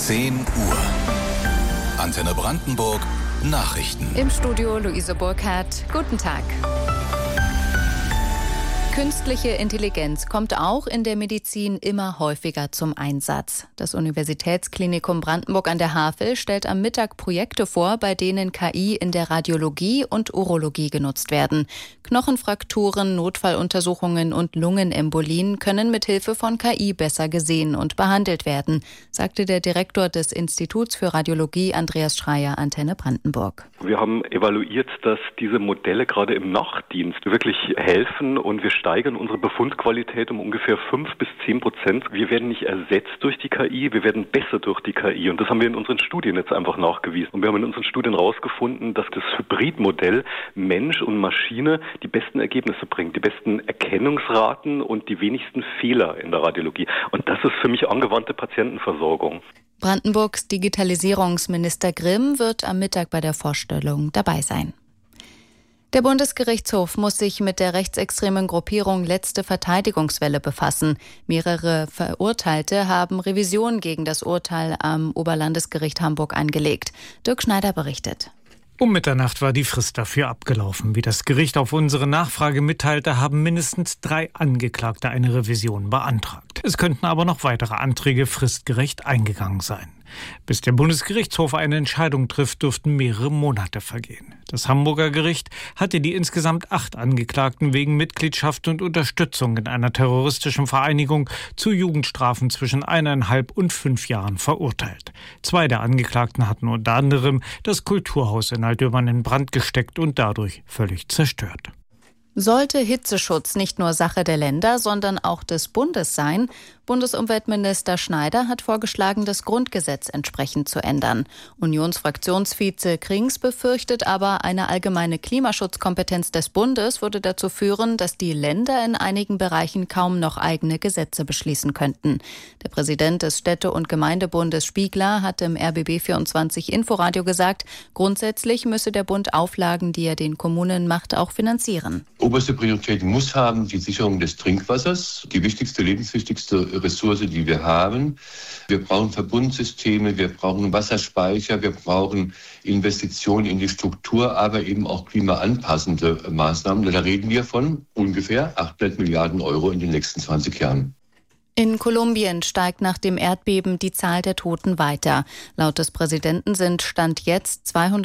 10 Uhr. Antenne Brandenburg, Nachrichten. Im Studio Luise Burkhardt. Guten Tag. Künstliche Intelligenz kommt auch in der Medizin immer häufiger zum Einsatz. Das Universitätsklinikum Brandenburg an der Havel stellt am Mittag Projekte vor, bei denen KI in der Radiologie und Urologie genutzt werden. Knochenfrakturen, Notfalluntersuchungen und Lungenembolien können mit Hilfe von KI besser gesehen und behandelt werden, sagte der Direktor des Instituts für Radiologie Andreas Schreier, Antenne Brandenburg. Wir haben evaluiert, dass diese Modelle gerade im Nachtdienst wirklich helfen und wir steigern unsere Befundqualität um ungefähr 5-10%. Wir werden nicht ersetzt durch die KI, wir werden besser durch die KI. Und das haben wir in unseren Studien jetzt einfach nachgewiesen. Und wir haben in unseren Studien herausgefunden, dass das Hybridmodell Mensch und Maschine die besten Ergebnisse bringt, die besten Erkennungsraten und die wenigsten Fehler in der Radiologie. Und das ist für mich angewandte Patientenversorgung. Brandenburgs Digitalisierungsminister Grimm wird am Mittag bei der Vorstellung dabei sein. Der Bundesgerichtshof muss sich mit der rechtsextremen Gruppierung Letzte Verteidigungswelle befassen. Mehrere Verurteilte haben Revision gegen das Urteil am Oberlandesgericht Hamburg eingelegt. Dirk Schneider berichtet. Um Mitternacht war die Frist dafür abgelaufen. Wie das Gericht auf unsere Nachfrage mitteilte, haben mindestens 3 Angeklagte eine Revision beantragt. Es könnten aber noch weitere Anträge fristgerecht eingegangen sein. Bis der Bundesgerichtshof eine Entscheidung trifft, dürften mehrere Monate vergehen. Das Hamburger Gericht hatte die insgesamt 8 Angeklagten wegen Mitgliedschaft und Unterstützung in einer terroristischen Vereinigung zu Jugendstrafen zwischen 1,5 und 5 Jahren verurteilt. 2 der Angeklagten hatten unter anderem das Kulturhaus in Altdöbern in Brand gesteckt und dadurch völlig zerstört. Sollte Hitzeschutz nicht nur Sache der Länder, sondern auch des Bundes sein? Bundesumweltminister Schneider hat vorgeschlagen, das Grundgesetz entsprechend zu ändern. Unionsfraktionsvize Krings befürchtet aber, eine allgemeine Klimaschutzkompetenz des Bundes würde dazu führen, dass die Länder in einigen Bereichen kaum noch eigene Gesetze beschließen könnten. Der Präsident des Städte- und Gemeindebundes Spiegler hat im RBB24 Inforadio gesagt, grundsätzlich müsse der Bund Auflagen, die er den Kommunen macht, auch finanzieren. Oberste Priorität muss haben die Sicherung des Trinkwassers, die wichtigste, lebenswichtigste Ressource, die wir haben. Wir brauchen Verbundsysteme, wir brauchen Wasserspeicher, wir brauchen Investitionen in die Struktur, aber eben auch klimaanpassende Maßnahmen. Da reden wir von ungefähr 800 Milliarden Euro in den nächsten 20 Jahren. In Kolumbien steigt nach dem Erdbeben die Zahl der Toten weiter. Laut des Präsidenten sind Stand jetzt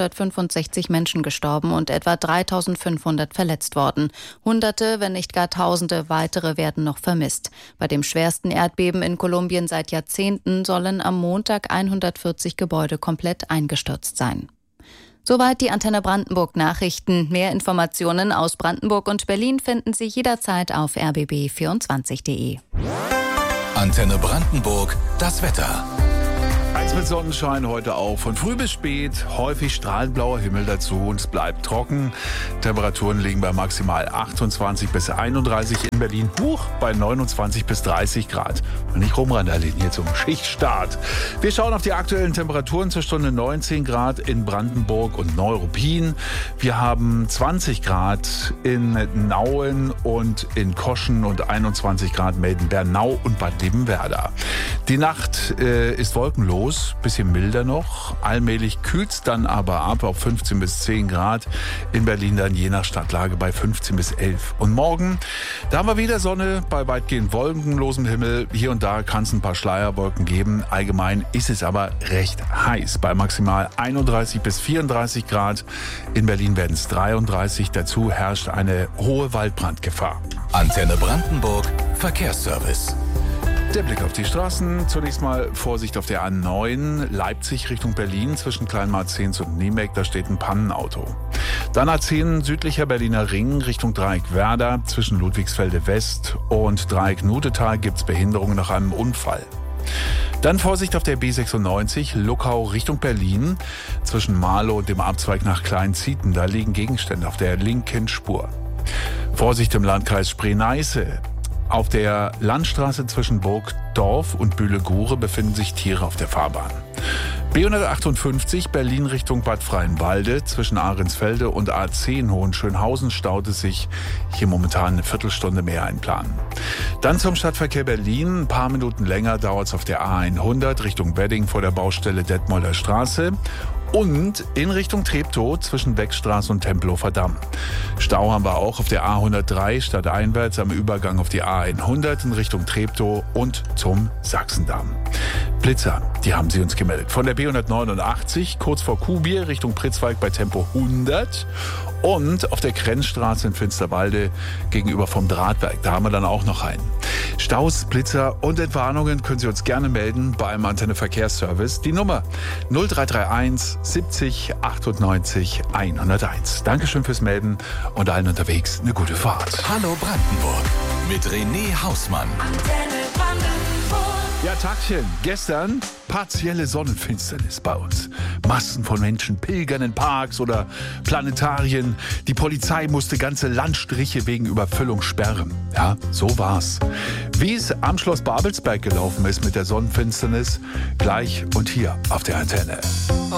265 Menschen gestorben und etwa 3.500 verletzt worden. Hunderte, wenn nicht gar Tausende weitere werden noch vermisst. Bei dem schwersten Erdbeben in Kolumbien seit Jahrzehnten sollen am Montag 140 Gebäude komplett eingestürzt sein. Soweit die Antenne Brandenburg Nachrichten. Mehr Informationen aus Brandenburg und Berlin finden Sie jederzeit auf rbb24.de. Antenne Brandenburg, das Wetter. Mit Sonnenschein heute auch. Von früh bis spät, häufig strahlend blauer Himmel dazu und es bleibt trocken. Temperaturen liegen bei maximal 28 bis 31 in Berlin, hoch bei 29 bis 30 Grad. Und nicht rumrandalieren hier zum Schichtstart. Wir schauen auf die aktuellen Temperaturen zur Stunde 19 Grad in Brandenburg und Neuruppin. Wir haben 20 Grad in Nauen und in Koschen und 21 Grad Melden-Bernau und Bad Liebenwerda. Die Nacht ist wolkenlos. Bisschen milder noch. Allmählich kühlt es dann aber ab auf 15 bis 10 Grad. In Berlin dann je nach Stadtlage bei 15 bis 11. Und morgen, da haben wir wieder Sonne bei weitgehend wolkenlosem Himmel. Hier und da kann es ein paar Schleierwolken geben. Allgemein ist es aber recht heiß. Bei maximal 31 bis 34 Grad. In Berlin werden es 33. Dazu herrscht eine hohe Waldbrandgefahr. Antenne Brandenburg, Verkehrsservice. Der Blick auf die Straßen. Zunächst mal Vorsicht auf der A9, Leipzig Richtung Berlin zwischen Kleinmarzens und Niemek. Da steht ein Pannenauto. Dann A10 südlicher Berliner Ring Richtung Dreieck Werder. Zwischen Ludwigsfelde West und Dreieck Nudetal gibt es Behinderungen nach einem Unfall. Dann Vorsicht auf der B96 Luckau Richtung Berlin. Zwischen Marlow und dem Abzweig nach Kleinzieten. Da liegen Gegenstände auf der linken Spur. Vorsicht im Landkreis Spree-Neiße. Auf der Landstraße zwischen Burgdorf und Bühle-Gure befinden sich Tiere auf der Fahrbahn. B158 Berlin Richtung Bad Freienwalde. Zwischen Ahrensfelde und A10 Hohenschönhausen staut es sich hier momentan eine Viertelstunde mehr einplanen. Dann zum Stadtverkehr Berlin. Ein paar Minuten länger dauert es auf der A100 Richtung Wedding vor der Baustelle Detmolder Straße. Und in Richtung Treptow zwischen Beckstraße und Tempelhofer Damm. Stau haben wir auch auf der A103 stadteinwärts am Übergang auf die A100 in Richtung Treptow und zum Sachsendamm. Blitzer, die haben sie uns gemeldet. Von der B189 kurz vor Kuhbier Richtung Pritzwalk bei Tempo 100 und auf der Grenzstraße in Finsterwalde gegenüber vom Drahtwerk. Da haben wir dann auch noch einen. Staus, Blitzer und Entwarnungen können Sie uns gerne melden beim Antenne Verkehrsservice. Die Nummer 0331 70 98 101. Dankeschön fürs Melden und allen unterwegs eine gute Fahrt. Hallo Brandenburg mit René Hausmann. Antenne Brandenburg. Ja, Tagchen. Gestern partielle Sonnenfinsternis bei uns. Massen von Menschen pilgern in Parks oder Planetarien. Die Polizei musste ganze Landstriche wegen Überfüllung sperren. Ja, so war's. Wie es am Schloss Babelsberg gelaufen ist mit der Sonnenfinsternis, gleich und hier auf der Antenne.